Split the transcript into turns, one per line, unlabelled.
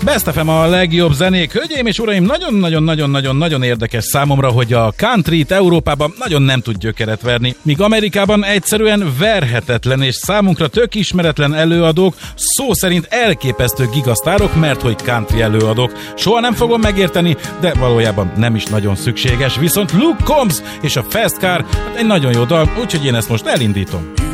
Best FM a legjobb zenék. Hölgyeim és uraim, nagyon-nagyon-nagyon-nagyon érdekes számomra, hogy a countryt Európában nagyon nem tud gyökeret verni, míg Amerikában egyszerűen verhetetlen és számunkra tök ismeretlen előadók, szó szerint elképesztő gigasztárok, mert hogy country előadók. Soha nem fogom megérteni, de valójában nem is nagyon szükséges. Viszont Luke Combs és a Fast Car egy nagyon jó dal, úgyhogy én ezt most elindítom.